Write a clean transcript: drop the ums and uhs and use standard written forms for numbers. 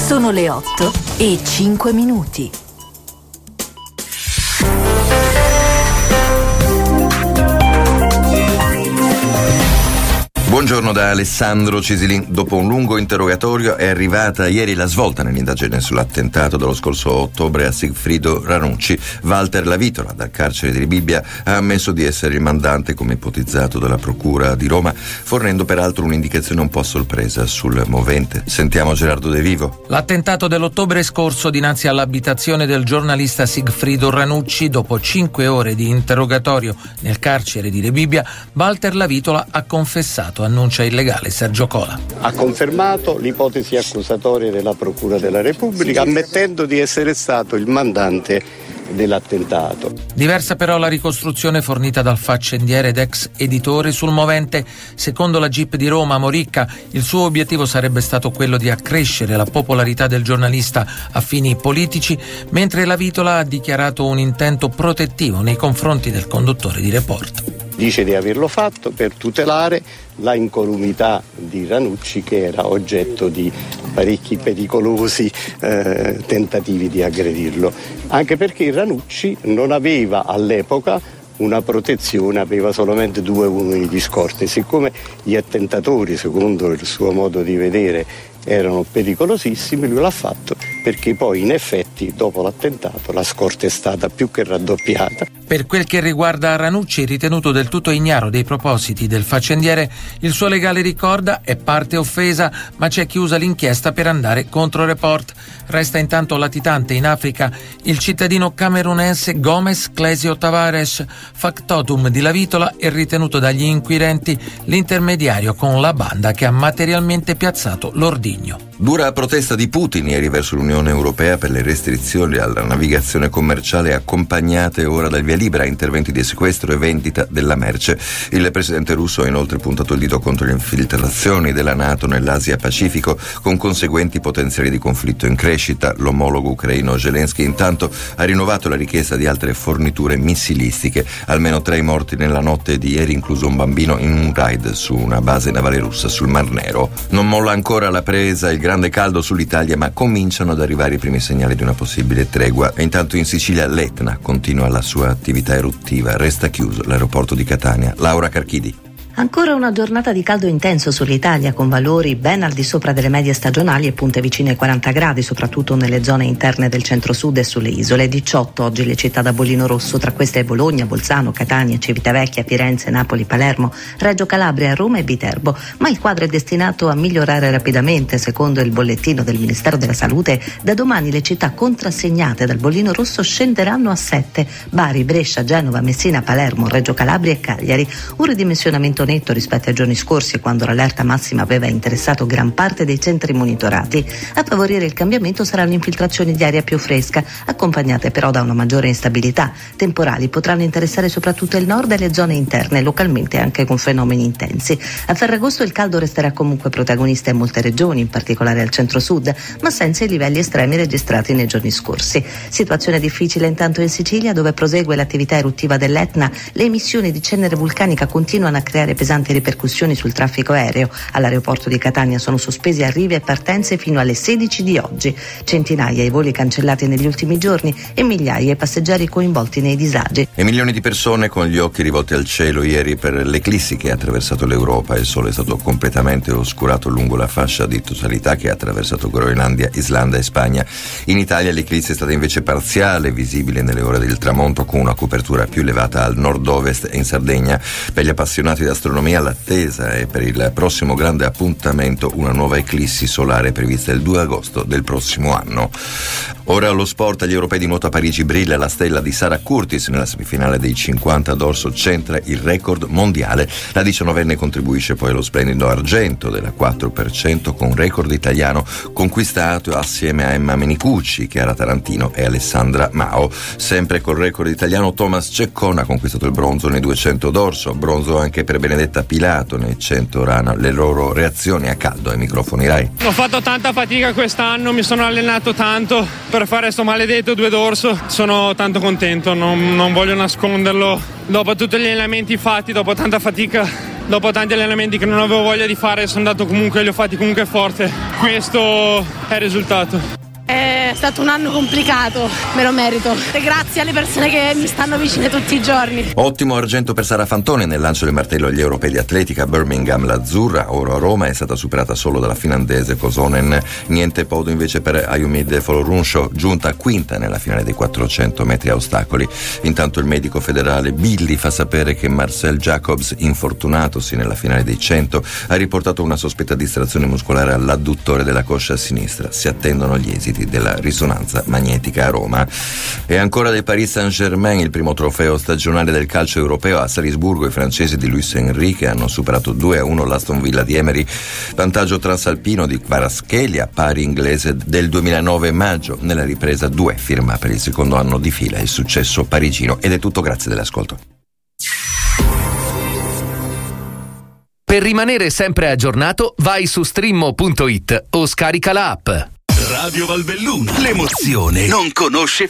Sono le 8:05. Buongiorno da Alessandro Cisilin. Dopo un lungo interrogatorio è arrivata ieri la svolta nell'indagine sull'attentato dello scorso ottobre a Sigfrido Ranucci. Walter Lavitola, dal carcere di Rebibbia, ha ammesso di essere il mandante come ipotizzato dalla Procura di Roma, fornendo peraltro un'indicazione un po' sorpresa sul movente. Sentiamo Gerardo De Vivo. L'attentato dell'ottobre scorso dinanzi all'abitazione del giornalista Sigfrido Ranucci, dopo 5 ore di interrogatorio nel carcere di Rebibbia, Walter Lavitola ha confessato, annuncia il legale Sergio Cola. Ha confermato l'ipotesi accusatoria della Procura della Repubblica, ammettendo di essere stato il mandante dell'attentato. Diversa però la ricostruzione fornita dal faccendiere ed ex editore sul movente. Secondo la GIP di Roma, Moricca, il suo obiettivo sarebbe stato quello di accrescere la popolarità del giornalista a fini politici, mentre Lavitola ha dichiarato un intento protettivo nei confronti del conduttore di Report. Dice di averlo fatto per tutelare la incolumità di Ranucci, che era oggetto di parecchi pericolosi tentativi di aggredirlo, anche perché Ranucci non aveva all'epoca una protezione, aveva solamente 2 uomini di scorta. Siccome gli attentatori, secondo il suo modo di vedere, erano pericolosissimi, lui l'ha fatto perché poi in effetti dopo l'attentato la scorta è stata più che raddoppiata. Per quel che riguarda Ranucci, ritenuto del tutto ignaro dei propositi del faccendiere, il suo legale ricorda è parte offesa, ma c'è chiusa l'inchiesta per andare contro Report. Resta intanto latitante in Africa il cittadino camerunense Gomez Clesio Tavares, factotum di Lavitola e ritenuto dagli inquirenti l'intermediario con la banda che ha materialmente piazzato l'ordigno. Dura protesta di Putin ieri verso l'Unione Europea per le restrizioni alla navigazione commerciale accompagnate ora dal via libera a interventi di sequestro e vendita della merce. Il presidente russo ha inoltre puntato il dito contro le infiltrazioni della NATO nell'Asia Pacifico, con conseguenti potenziali di conflitto in crescita. L'omologo ucraino Zelensky intanto ha rinnovato la richiesta di altre forniture missilistiche. Almeno 3 morti nella notte di ieri, incluso un bambino in un raid su una base navale russa sul Mar Nero. Non molla ancora la presa, il grande caldo sull'Italia, ma cominciano ad arrivare i primi segnali di una possibile tregua. E intanto in Sicilia l'Etna continua la sua attività eruttiva. Resta chiuso l'aeroporto di Catania. Laura Carchidi. Ancora una giornata di caldo intenso sull'Italia, con valori ben al di sopra delle medie stagionali e punte vicine ai 40 gradi, soprattutto nelle zone interne del centro-sud e sulle isole. 18 oggi le città da bollino rosso, tra queste Bologna, Bolzano, Catania, Civitavecchia, Firenze, Napoli, Palermo, Reggio Calabria, Roma e Viterbo. Ma il quadro è destinato a migliorare rapidamente. Secondo il bollettino del Ministero della Salute, da domani le città contrassegnate dal bollino rosso scenderanno a 7: Bari, Brescia, Genova, Messina, Palermo, Reggio Calabria e Cagliari. Un ridimensionamento netto rispetto ai giorni scorsi, quando l'allerta massima aveva interessato gran parte dei centri monitorati. A favorire il cambiamento saranno infiltrazioni di aria più fresca, accompagnate però da una maggiore instabilità. Temporali potranno interessare soprattutto il nord e le zone interne, localmente anche con fenomeni intensi. A Ferragosto il caldo resterà comunque protagonista in molte regioni, in particolare al centro-sud, ma senza i livelli estremi registrati nei giorni scorsi. Situazione difficile intanto in Sicilia, dove prosegue l'attività eruttiva dell'Etna. Le emissioni di cenere vulcanica continuano a creare pesanti ripercussioni sul traffico aereo. All'aeroporto di Catania sono sospesi arrivi e partenze fino alle 16 di oggi. Centinaia i voli cancellati negli ultimi giorni e migliaia i passeggeri coinvolti nei disagi. E milioni di persone con gli occhi rivolti al cielo ieri per l'eclissi che ha attraversato l'Europa. Il sole è stato completamente oscurato lungo la fascia di totalità che ha attraversato Groenlandia, Islanda e Spagna. In Italia l'eclissi è stata invece parziale, visibile nelle ore del tramonto, con una copertura più elevata al nord-ovest e in Sardegna. Per gli appassionati di astronomia l'attesa è per il prossimo grande appuntamento, una nuova eclissi solare prevista il 2 agosto del prossimo anno. Ora allo sport, agli europei di nuoto a Parigi brilla la stella di Sara Curtis. Nella semifinale dei 50 dorso centra il record mondiale. La 19enne contribuisce poi allo splendido argento della 4% con record italiano conquistato assieme a Emma Menicucci, Chiara Tarantino e Alessandra Mao. Sempre col record italiano Thomas Ceccone ha conquistato il bronzo nei 200 dorso, bronzo anche per Benedetta Pilato nei 100 rana. Le loro reazioni a caldo ai microfoni Rai. Ho fatto tanta fatica quest'anno, mi sono allenato tanto per fare sto maledetto 2 dorso. Sono tanto contento, non voglio nasconderlo. Dopo tutti gli allenamenti fatti, dopo tanta fatica, dopo tanti allenamenti che non avevo voglia di fare, sono andato comunque, li ho fatti comunque forte. Questo è il risultato. È stato un anno complicato, me lo merito. E grazie alle persone che mi stanno vicine tutti i giorni. Ottimo argento per Sara Fantoni nel lancio del martello agli europei di atletica a Birmingham. L'azzurra, oro a Roma, è stata superata solo dalla finlandese Kosonen. Niente podio invece per Ayumide Folorunsho, giunta quinta nella finale dei 400 metri a ostacoli. Intanto il medico federale Billy fa sapere che Marcel Jacobs, infortunatosi nella finale dei 100, ha riportato una sospetta distrazione muscolare all'adduttore della coscia sinistra. Si attendono gli esiti della risonanza magnetica a Roma. E ancora del Paris Saint-Germain, il primo trofeo stagionale del calcio europeo a Salisburgo. I francesi di Luis Enrique hanno superato 2-1 l'Aston Villa di Emery, vantaggio transalpino di Kvaratskhelia, pari inglese del 2009 maggio. Nella ripresa 2 firma per il secondo anno di fila il successo parigino. Ed è tutto, grazie dell'ascolto. Per rimanere sempre aggiornato vai su streammo.it o scarica la app. Radio Valbelluna, l'emozione non conosce